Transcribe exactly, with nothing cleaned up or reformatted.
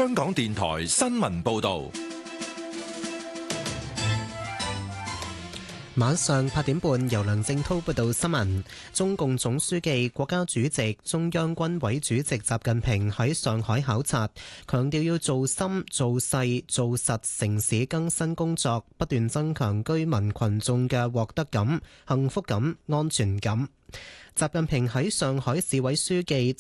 香港電台新聞報道。 晚上八點半，由梁正滔報道新聞。中共總書記、國家主席、中央軍委主席習近平喺上海考察，強調要做深、做細、做實城市更新工作，不斷增強居民群眾嘅獲得感、幸福感、安全感。習近平喺上海市委書記